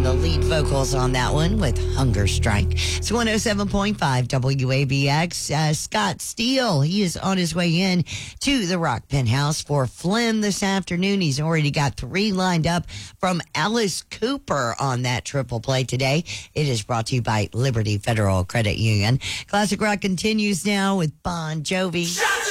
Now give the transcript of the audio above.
doing the lead vocals on that one with Hunger Strike. It's 107.5 WABX. Scott Steele, he is on his way in to the Rock Penthouse for Flynn this afternoon. He's already got 3 lined up from Alice Cooper on that triple play today. It is brought to you by Liberty Federal Credit Union. Classic Rock continues now with Bon Jovi.